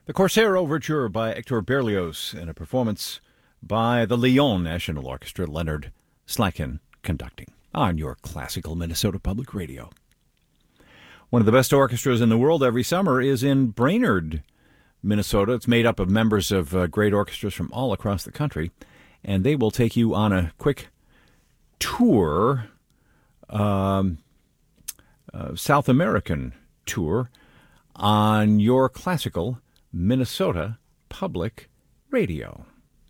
The Corsair Overture by Hector Berlioz in a performance by the Lyon National Orchestra, Leonard Slatkin conducting on your classical Minnesota Public Radio. One of the best orchestras in the world every summer is in Brainerd, Minnesota. It's made up of members of great orchestras from all across the country, and they will take you on a quick tour, South American tour, on your classical Minnesota Public Radio.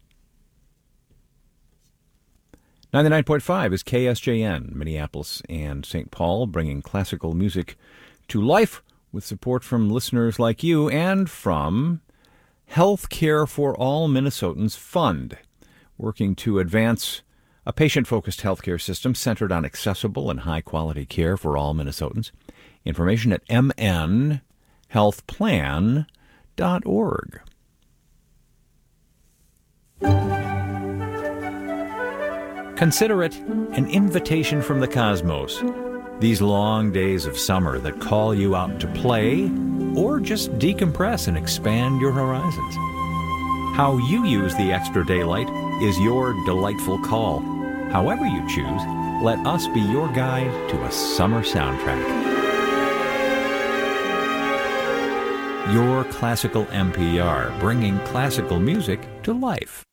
99.5 is KSJN, Minneapolis and St. Paul, bringing classical music to life with support from listeners like you and from Health Care for All Minnesotans Fund, working to advance a patient-focused healthcare system centered on accessible and high-quality care for all Minnesotans. Information at mnhealthplan.org. Consider it an invitation from the cosmos. These long days of summer that call you out to play or just decompress and expand your horizons. How you use the extra daylight is your delightful call. However you choose, let us be your guide to a summer soundtrack. Your Classical NPR, bringing classical music to life.